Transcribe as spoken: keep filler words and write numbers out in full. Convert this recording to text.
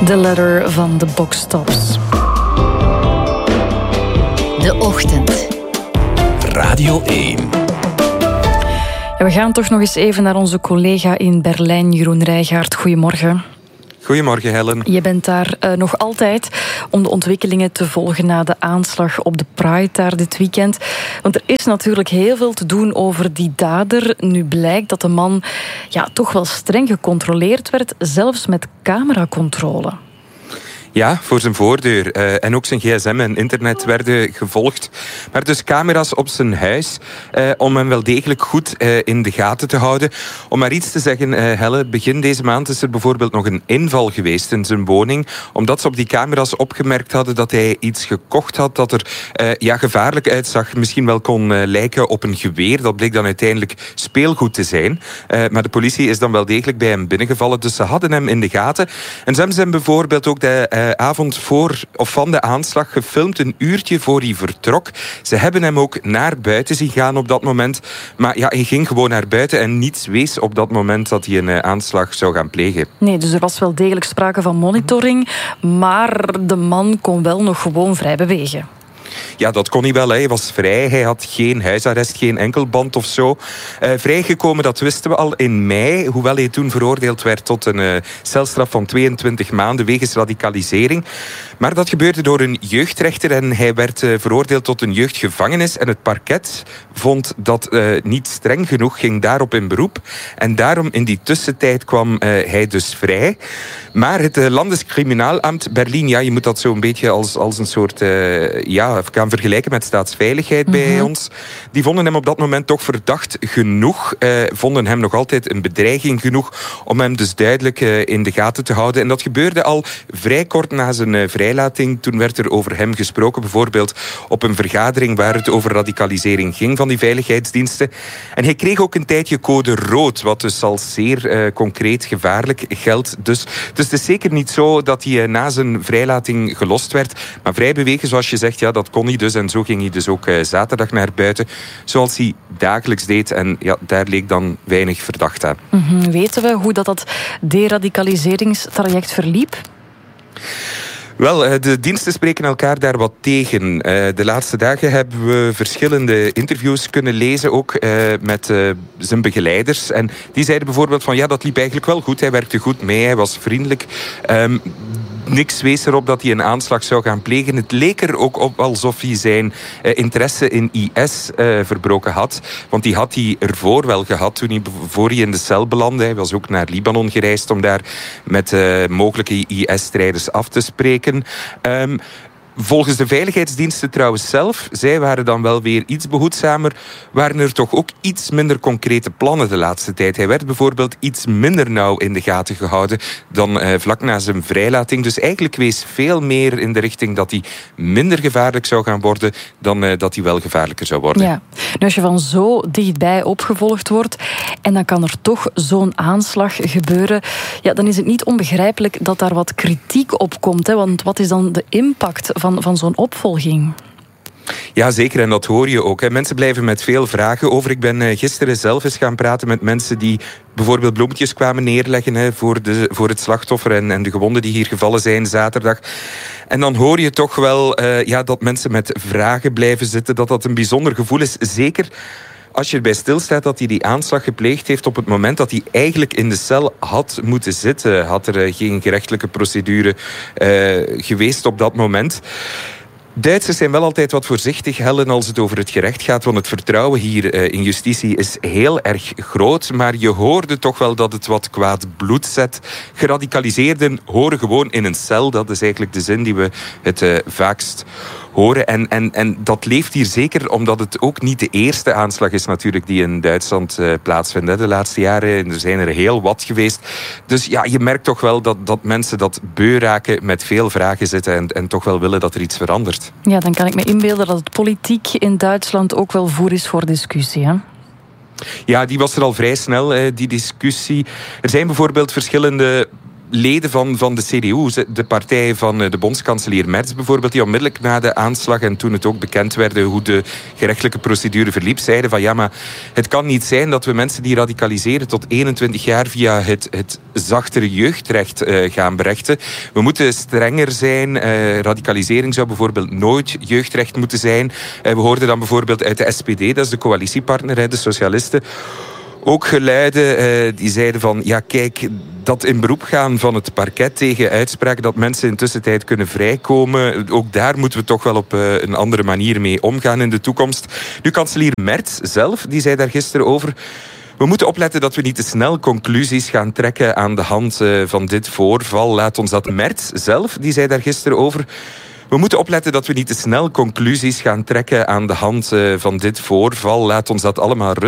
The Letter van de Box Tops. De Ochtend. Radio één. Ja, we gaan toch nog eens even naar onze collega in Berlijn, Jeroen Rijgaard. Goedemorgen. Goedemorgen, Helen. Je bent daar uh, nog altijd om de ontwikkelingen te volgen na de aanslag op de Pride daar dit weekend. Want er is natuurlijk heel veel te doen over die dader. Nu blijkt dat de man ja, toch wel streng gecontroleerd werd, zelfs met cameracontrole. Ja, voor zijn voordeur. Uh, en ook zijn gsm en internet werden gevolgd. Maar dus camera's op zijn huis uh, om hem wel degelijk goed uh, in de gaten te houden. Om maar iets te zeggen, uh, Helle, begin deze maand is er bijvoorbeeld nog een inval geweest in zijn woning. Omdat ze op die camera's opgemerkt hadden dat hij iets gekocht had dat er uh, ja, gevaarlijk uitzag. Misschien wel kon uh, lijken op een geweer. Dat bleek dan uiteindelijk speelgoed te zijn. Uh, maar de politie is dan wel degelijk bij hem binnengevallen. Dus ze hadden hem in de gaten. En ze hebben hem bijvoorbeeld ook de uh, avond voor of van de aanslag gefilmd, een uurtje voor hij vertrok. Ze hebben hem ook naar buiten zien gaan op dat moment. Maar ja, hij ging gewoon naar buiten en niets wees op dat moment dat hij een uh, aanslag zou gaan plegen. Nee, dus er was wel degelijk sprake van monitoring, maar de man kon wel nog gewoon vrij bewegen. Ja, dat kon hij wel. Hij was vrij. Hij had geen huisarrest, geen enkelband of zo. Uh, vrijgekomen, dat wisten we al in mei. Hoewel hij toen veroordeeld werd tot een uh, celstraf van tweeëntwintig maanden wegens radicalisering. Maar dat gebeurde door een jeugdrechter en hij werd uh, veroordeeld tot een jeugdgevangenis. En het parket vond dat uh, niet streng genoeg, ging daarop in beroep. En daarom in die tussentijd kwam uh, hij dus vrij. Maar het uh, Landeskriminaalamt Berlin, ja, je moet dat zo'n beetje als, als een soort... Uh, ja, gaan vergelijken met staatsveiligheid bij mm-hmm. ons. Die vonden hem op dat moment toch verdacht genoeg. Uh, vonden hem nog altijd een bedreiging genoeg om hem dus duidelijk uh, in de gaten te houden. En dat gebeurde al vrij kort na zijn uh, vrijlating. Toen werd er over hem gesproken, bijvoorbeeld op een vergadering waar het over radicalisering ging van die veiligheidsdiensten. En hij kreeg ook een tijdje code rood, wat dus als zeer uh, concreet gevaarlijk geldt. Dus, dus het is zeker niet zo dat hij uh, na zijn vrijlating gelost werd. Maar vrij bewegen, zoals je zegt, ja, dat kon hij dus. En zo ging hij dus ook uh, zaterdag naar buiten, zoals hij dagelijks deed. En ja, daar leek dan weinig verdacht aan. Mm-hmm. Weten we hoe dat, dat deradicaliseringstraject verliep? Wel, de diensten spreken elkaar daar wat tegen. De laatste dagen hebben we verschillende interviews kunnen lezen, ook met zijn begeleiders. En die zeiden bijvoorbeeld van, ja, dat liep eigenlijk wel goed. Hij werkte goed mee, hij was vriendelijk. Um, Niks wees erop dat hij een aanslag zou gaan plegen. Het leek er ook op alsof hij zijn uh, interesse in I S uh, verbroken had. Want die had hij ervoor wel gehad toen hij, voor hij in de cel belandde. Hij was ook naar Libanon gereisd om daar met uh, mogelijke I S-strijders af te spreken. Um, Volgens de veiligheidsdiensten trouwens zelf, zij waren dan wel weer iets behoedzamer, waren er toch ook iets minder concrete plannen de laatste tijd. Hij werd bijvoorbeeld iets minder nauw in de gaten gehouden dan uh, vlak na zijn vrijlating. Dus eigenlijk wees veel meer in de richting dat hij minder gevaarlijk zou gaan worden dan uh, dat hij wel gevaarlijker zou worden. Ja, nu als je van zo dichtbij opgevolgd wordt en dan kan er toch zo'n aanslag gebeuren, ja, dan is het niet onbegrijpelijk dat daar wat kritiek op komt. Hè? Want wat is dan de impact van, van zo'n opvolging? Ja, zeker. En dat hoor je ook. Hè. Mensen blijven met veel vragen over. Ik ben uh, gisteren zelf eens gaan praten met mensen die bijvoorbeeld bloemetjes kwamen neerleggen hè, voor, de, voor het slachtoffer en, en de gewonden die hier gevallen zijn zaterdag. En dan hoor je toch wel uh, ja, dat mensen met vragen blijven zitten, dat dat een bijzonder gevoel is. Zeker als je erbij stilstaat dat hij die aanslag gepleegd heeft op het moment dat hij eigenlijk in de cel had moeten zitten. Had er uh, geen gerechtelijke procedure uh, geweest op dat moment. Duitsers zijn wel altijd wat voorzichtig, Helen, als het over het gerecht gaat, want het vertrouwen hier uh, in justitie is heel erg groot, maar je hoorde toch wel dat het wat kwaad bloed zet. Geradicaliseerden horen gewoon in een cel, dat is eigenlijk de zin die we het uh, vaakst horen. En, en, en dat leeft hier zeker omdat het ook niet de eerste aanslag is natuurlijk die in Duitsland uh, plaatsvindt. Hè. De laatste jaren er zijn er heel wat geweest. Dus ja, je merkt toch wel dat, dat mensen dat beu raken, met veel vragen zitten en, en toch wel willen dat er iets verandert. Ja, dan kan ik me inbeelden dat het politiek in Duitsland ook wel voer is voor discussie, hè? Ja, die was er al vrij snel, die discussie. Er zijn bijvoorbeeld verschillende leden van, van de C D U, de partij van de bondskanselier Merz bijvoorbeeld, die onmiddellijk na de aanslag en toen het ook bekend werd hoe de gerechtelijke procedure verliep, zeiden van ja, maar het kan niet zijn dat we mensen die radicaliseren tot eenentwintig jaar via het, het zachtere jeugdrecht uh, gaan berechten. We moeten strenger zijn. Uh, radicalisering zou bijvoorbeeld nooit jeugdrecht moeten zijn. Uh, we hoorden dan bijvoorbeeld uit de S P D, dat is de coalitiepartner, de socialisten, ook geluiden uh, die zeiden van ja kijk, dat in beroep gaan van het parket tegen uitspraken dat mensen in tussentijd kunnen vrijkomen, ook daar moeten we toch wel op uh, een andere manier mee omgaan in de toekomst. Nu, kanselier Merz zelf, die zei daar gisteren over: we moeten opletten dat we niet te snel conclusies gaan trekken aan de hand uh, van dit voorval. Laat ons dat. Merz zelf, die zei daar gisteren over: we moeten opletten dat we niet te snel conclusies gaan trekken aan de hand uh, van dit voorval. Laat ons dat allemaal